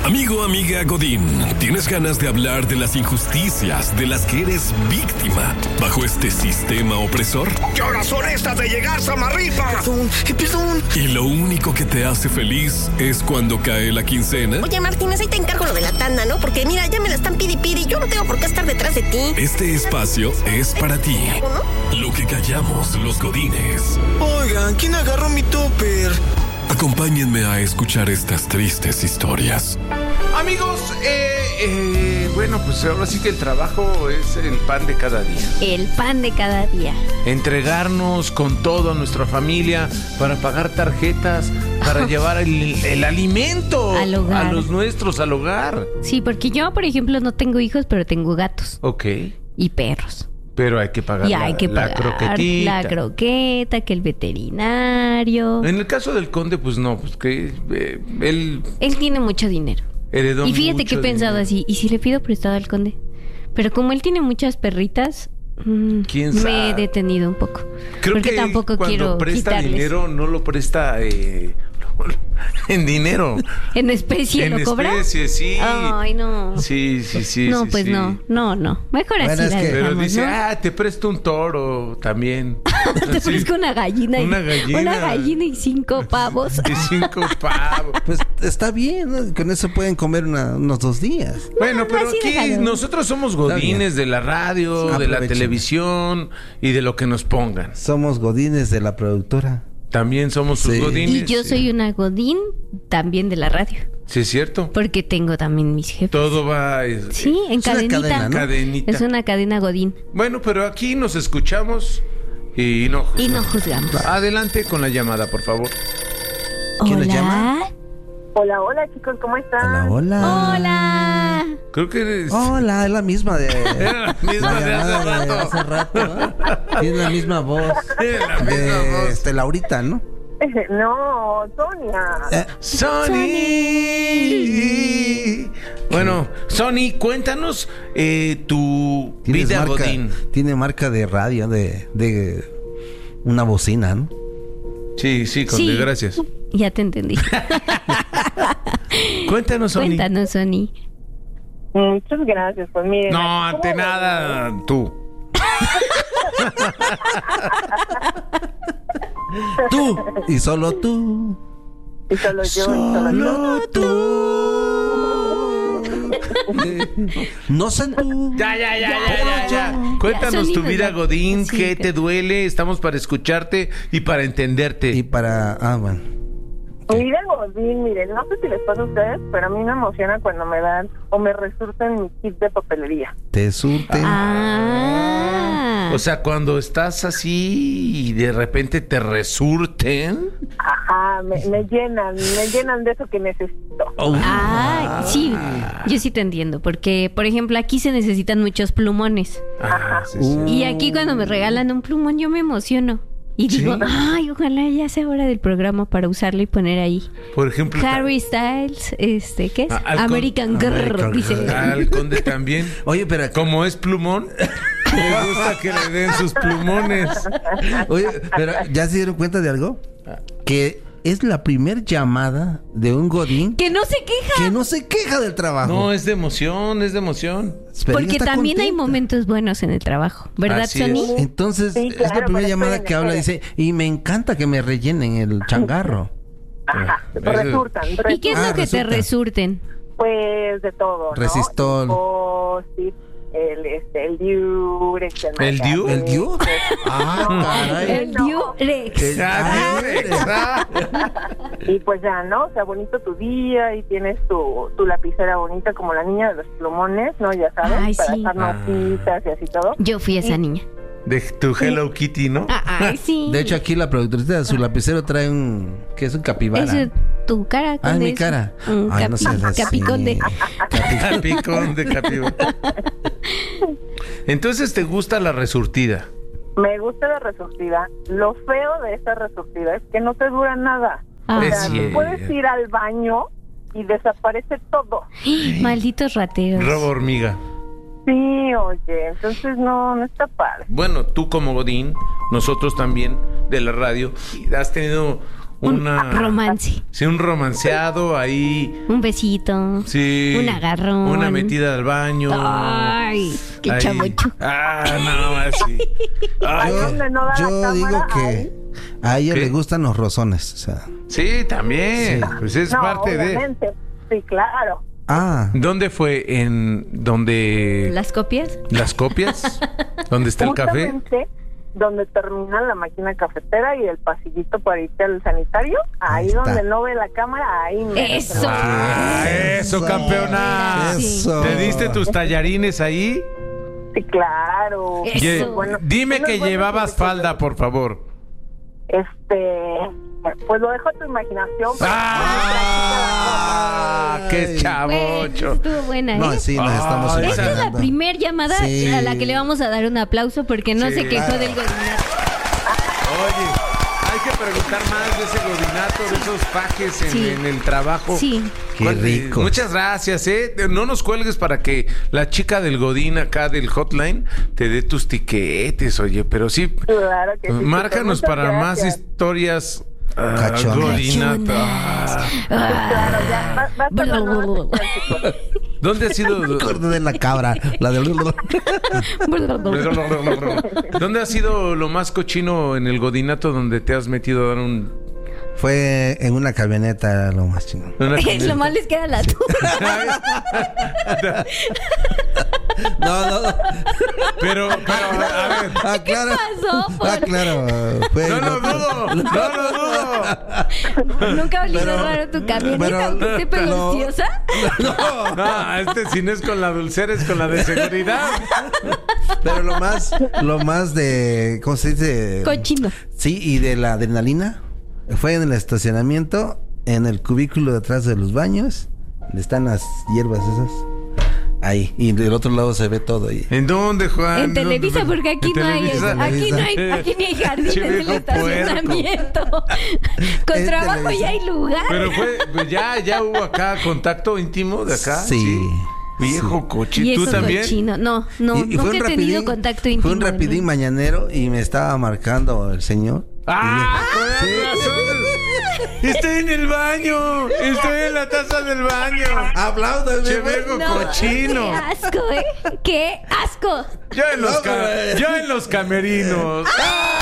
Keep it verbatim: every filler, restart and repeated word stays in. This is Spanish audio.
Amigo, amiga Godín, ¿tienes ganas de hablar de las injusticias de las que eres víctima bajo este sistema opresor? ¿Qué horas son estas de llegar, Samarripa? Perdón, perdón. Y lo único que te hace feliz es cuando cae la quincena. Oye, Martínez, ahí te encargo lo de la tanda, ¿no? Porque mira, ya me la están pidi pidi. Yo no tengo por qué estar detrás de ti. Este espacio es para ti. ¿No? Lo que callamos los godines. Oigan, ¿quién agarró mi topper? Acompáñenme a escuchar estas tristes historias. Amigos, eh, eh, bueno, pues ahora sí que el trabajo es el pan de cada día. El pan de cada día. Entregarnos con todo a nuestra familia para pagar tarjetas, para llevar el, el alimento Al hogar. a los nuestros al hogar. Sí, porque yo, por ejemplo, no tengo hijos, pero tengo gatos Ok, y perros. pero hay que pagar, Y la, hay que la pagar croquetita. la croqueta, que el veterinario. En el caso del conde, pues no, pues que eh, él Él tiene mucho dinero. heredó Y fíjate que he mucho pensado dinero. así, ¿y si le pido prestado al conde? Pero como él tiene muchas perritas, mm, ¿Quién me sabe? he detenido un poco. Creo porque que tampoco cuando quiero presta quitarles. dinero no lo presta eh, en dinero. ¿En especie En lo cobra? especie, sí. Ay, no. Sí, sí, sí. no, sí, pues sí. no, no, no. Mejor Bueno, así es la que- Pero dejamos, dice, ¿no? ah, te presto un toro también. Te Así, ofrezco una gallina. y- Una gallina. Una gallina y cinco pavos. de cinco pavos. Pues está bien, ¿no? Con eso pueden comer una- unos dos días. Bueno, pero así aquí déjalo. nosotros somos godines de la radio, Sí, de la aprovechen. televisión y de lo que nos pongan. Somos godines de la productora. También somos sus Sí. godines. Y yo soy una godín también de la radio. Sí, es cierto. Porque tengo también mis jefes. Todo va... eh, Sí, en Es una cadenita. cadena, ¿no? Cadenita. Es una cadena godín. Bueno, pero aquí nos escuchamos y no juzgamos. Y no juzgamos. Adelante con la llamada, por favor. ¿Quién nos Hola. llama? Hola, hola chicos, ¿cómo están? Hola, hola. Hola. Creo que eres... Hola, es la misma de... Era la misma de hace llamada de rato. hace rato, ¿no? Tiene la misma voz. Tiene la misma de voz. este, Laurita, ¿no? No, Sonia. Eh, Sony. Bueno, Sony, cuéntanos eh, tu tienes vida marca, godín. tiene marca de radio, de, de una bocina, ¿no? Sí, sí, con Sí. de gracias. Ya te entendí. Cuéntanos, Sony. Cuéntanos, Sony. Muchas gracias, pues miren. No, ¿cómo ante ven? nada, tú. Tú y solo tú. Y solo yo, y solo yo. No sé tú. Ya, ya, ya, ya, ya, ya. Cuéntanos Sony tu nos vida da- godín, sí, qué que- te duele. Estamos para escucharte y para entenderte. Y para... Ah, bueno. Mi vida Godín, miren, no sé si les pasa a ustedes, pero a mí me emociona cuando me dan o me resurten mi kit de papelería. Te surten. Ah. O sea, cuando estás así y de repente te resurten. Ajá, me, me llenan, me llenan de eso que necesito. Ah, sí, yo sí te entiendo, porque por ejemplo aquí se necesitan muchos plumones Ah, sí, sí. y aquí cuando me regalan un plumón yo me emociono y digo, ¿Sí? ay, ojalá ya sea hora del programa para usarlo y poner ahí Por ejemplo, Harry Styles, este, ¿qué es? Ah, al con- American Girl, American dice. Girl. al conde también. Oye, pero... Como es plumón, le gusta que le den sus plumones. Oye, pero ¿ya se dieron cuenta de algo? Que es la primer llamada de un godín Que no se queja, que no se queja del trabajo. No, es de emoción, es de emoción. Pero ella porque está también hay contenta. momentos buenos en el trabajo, ¿verdad, Así Sony? es. Entonces, Sí, es la claro, primera pero llamada esperen, que habla, esperen. dice, y me encanta que me rellenen el changarro. Ajá, Eso- resurtan. ¿Y qué es Ah, lo que te resulta. resurten? Pues de todo, ¿no? Resistol. Post-it, el, este, el Durex, el ¿El Magazine. Diu? ¿El Diu? Ah, caray. El no. Durex. El- Ah, ah. Y pues ya, ¿no? O sea, bonito tu día y tienes tu, tu lapicera bonita como la niña de los plumones, ¿no? Ya sabes, Ay, para sí. dejar notitas y así todo. Yo fui esa niña. De tu Hello Kitty, ¿no? Ah, ay, sí. De hecho, aquí la productorita de su lapicero trae un... ¿Qué es un capibara? Eso es tu cara. Ah, es conde, mi eso. cara. Un Ay, no capi- seas así. capiconde. Capicón de capibara. Entonces, ¿te gusta la resurtida? Me gusta la resurtida. Lo feo de esta resurtida es que no te dura nada. Ah. O Es sea, tú cierto. puedes ir al baño y desaparece todo. Malditos rateros. Robo hormiga. Sí, oye, entonces no, no está padre. Bueno, tú como Godín, nosotros también de la radio, has tenido una romance. Sí, un romanceado ahí. Un besito. Sí. Un agarrón. Una metida al baño. Ay, qué Ahí. chavocho. Ah, no, así. Ay, Ahí donde no da Yo la digo cámara, que ahí. a ella ¿Qué? le gustan los rozones. O sea. sí, también. Sí. Pues es No, parte de. obviamente. Sí, claro. Ah, ¿Dónde fue? ¿En donde ¿Las copias? las copias? ¿Dónde está el café? Justamente donde termina la máquina cafetera y el pasillito para irte al sanitario, ahí, Ahí está. donde no ve la cámara, ahí me Eso. Ah, eso, Eso. campeona. eso. ¿Te diste tus tallarines ahí? Sí, claro. Eso. Ye- Bueno, Dime unos que buenos llevabas chilitos. falda, por favor. Este, pues lo dejo a tu imaginación. pero- ¡Ah! ¡Qué Ay. chavocho! Estuvo buena, ¿eh? no, sí, nos Ah, estamos esa- Esta es la imaginando. primer llamada Sí. a la que le vamos a dar un aplauso porque no Sí. se quejó Claro. del godinato. Oye, hay que preguntar más de ese godinato, de esos pajes en, Sí. en el trabajo. Sí. Qué ¿Cuál- rico. Muchas gracias, ¿eh? No nos cuelgues para que la chica del Godín acá del hotline te dé tus tiquetes, oye, pero sí. Claro que sí. Márcanos Muchas para más gracias. historias. ah, Cachonas. godinato. Cachonas. Ah. Claro, ya. Va, va a ser la nueva sección, chicos. ¿Dónde ha sido? Me acordé de la cabra, la de... ¿Dónde ha sido lo más cochino en el godinato donde te has metido a dar un... Fue en una camioneta lo más chingón. una Lo camioneta? más les queda la tuya. No, no, no. Pero, pero, a ver. Ah, claro. pasó, por- Ah, claro. Fue No lo lo- dudo, no lo dudo. Nunca olió Pero- raro tu camioneta, pero- aunque esté pero- peluciosa. No, No, este si no es con la dulcera, es con la de seguridad. pero lo más, lo más de, ¿cómo se dice? Cochino. Sí, y de la adrenalina fue en el estacionamiento, en el cubículo detrás de los baños, donde están las hierbas esas. Ahí, y del otro lado se ve todo ahí. ¿En dónde, Juan? En Televisa, ¿Dónde? porque aquí En no hay, Televisa. aquí no hay, aquí ni hay jardín Che, en el viejo estacionamiento. Con En trabajo Televisa. ya hay lugar. Pero fue, pues ya, ya hubo acá contacto íntimo de acá. Sí. Viejo coche, Y ¿tú eso también? cochino. No, no, Y- y nunca he tenido contacto íntimo. Fue un rapidín ¿no? mañanero y me estaba marcando el señor. ¡Ah! Y- con Sí. razón. Estoy en el baño. Estoy en la taza del baño. Apláudame, Che, güey. viejo No, cochino. qué asco, ¿eh? ¡Qué asco! Yo en los, No, ca- güey. yo en los camerinos. ¡Ah!